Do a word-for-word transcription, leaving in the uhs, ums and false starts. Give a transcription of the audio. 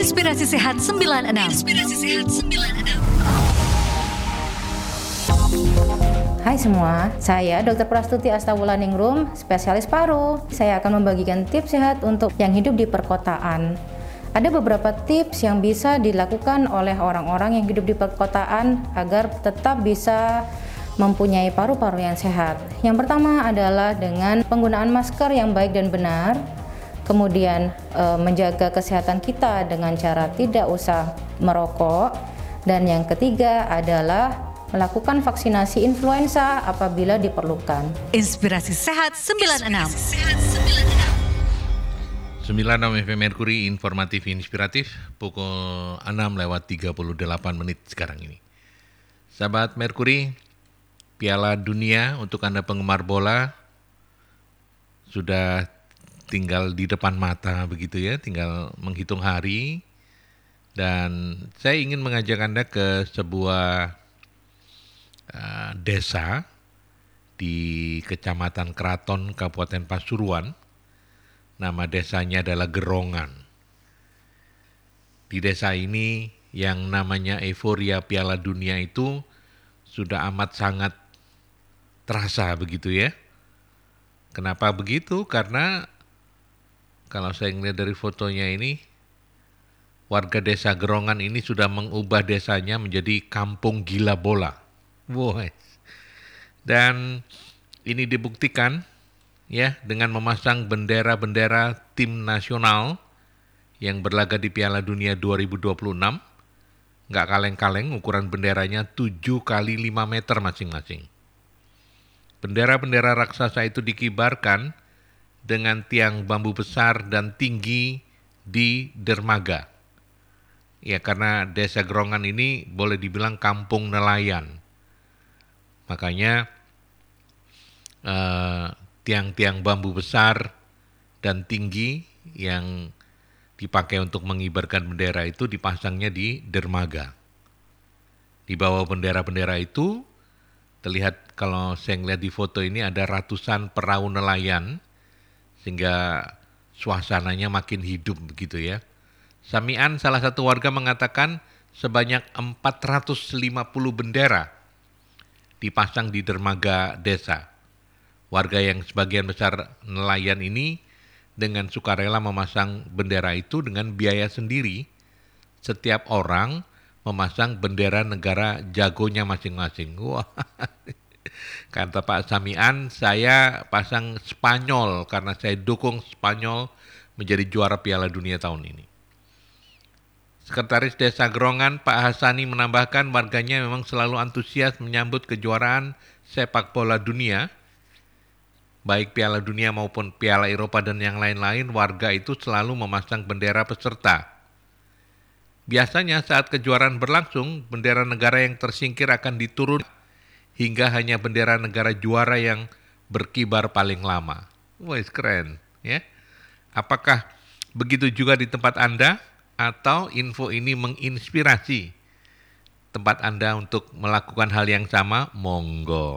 Inspirasi Sehat sembilan enam. Inspirasi Sehat sembilan enam. Hai semua, saya dokter Prastuti Astawulaningrum, spesialis paru. Saya akan membagikan tips sehat untuk yang hidup di perkotaan. Ada beberapa tips yang bisa dilakukan oleh orang-orang yang hidup di perkotaan agar tetap bisa mempunyai paru-paru yang sehat. Yang pertama adalah dengan penggunaan masker yang baik dan benar, kemudian e, menjaga kesehatan kita dengan cara tidak usah merokok, dan yang ketiga adalah melakukan vaksinasi influenza apabila diperlukan. Inspirasi Sehat sembilan enam. sembilan enam F M Merkuri, informatif inspiratif, pukul enam lewat tiga puluh delapan menit sekarang ini. Sahabat Merkuri, Piala Dunia untuk Anda penggemar bola sudah tinggal di depan mata begitu ya, tinggal menghitung hari. Dan saya ingin mengajak Anda ke sebuah uh, desa di Kecamatan Keraton, Kabupaten Pasuruan. Nama desanya adalah Gerongan. Di desa ini yang namanya euforia Piala Dunia itu sudah amat sangat terasa begitu ya. Kenapa begitu? Karena kalau saya melihat dari fotonya ini, warga desa Gerongan ini sudah mengubah desanya menjadi kampung gila bola. Wow. Dan ini dibuktikan ya dengan memasang bendera-bendera tim nasional yang berlaga di Piala Dunia dua ribu dua puluh enam. Nggak kaleng-kaleng, ukuran benderanya tujuh kali lima meter masing-masing. Bendera-bendera raksasa itu dikibarkan dengan tiang bambu besar dan tinggi di dermaga. Ya, karena desa Gerongan ini boleh dibilang kampung nelayan. Makanya eh, tiang-tiang bambu besar dan tinggi yang dipakai untuk mengibarkan bendera itu dipasangnya di dermaga. Di bawah bendera-bendera itu terlihat, kalau saya lihat di foto ini, ada ratusan perahu nelayan sehingga suasananya makin hidup begitu ya. Samian, salah satu warga, mengatakan sebanyak empat ratus lima puluh bendera dipasang di dermaga desa. Warga yang sebagian besar nelayan ini dengan sukarela memasang bendera itu dengan biaya sendiri. Setiap orang memasang bendera negara jagonya masing-masing. Wah, kata Pak Samian, saya pasang Spanyol karena saya dukung Spanyol menjadi juara Piala Dunia tahun ini. Sekretaris Desa Gerongan, Pak Hasani, menambahkan warganya memang selalu antusias menyambut kejuaraan sepak bola dunia. Baik Piala Dunia maupun Piala Eropa dan yang lain-lain, warga itu selalu memasang bendera peserta. Biasanya saat kejuaraan berlangsung, bendera negara yang tersingkir akan diturun hingga hanya bendera negara juara yang berkibar paling lama. Wah, keren ya. Apakah begitu juga di tempat Anda? Atau info ini menginspirasi tempat Anda untuk melakukan hal yang sama? Monggo.